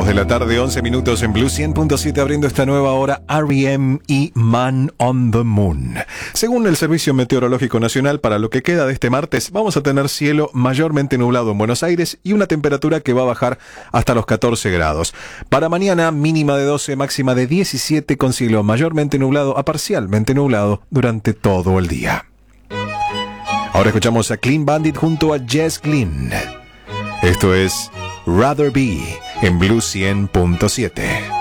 2 de la tarde, 11 minutos en Blue 100.7, abriendo esta nueva hora, R.E.M. y Man on the Moon. Según el Servicio Meteorológico Nacional, para lo que queda de este martes, vamos a tener cielo mayormente nublado en Buenos Aires y una temperatura que va a bajar hasta los 14 grados. Para mañana, mínima de 12, máxima de 17, con cielo mayormente nublado a parcialmente nublado durante todo el día. Ahora escuchamos a Clean Bandit junto a Jess Glynn. Esto es Rather Be en Blue 100.7.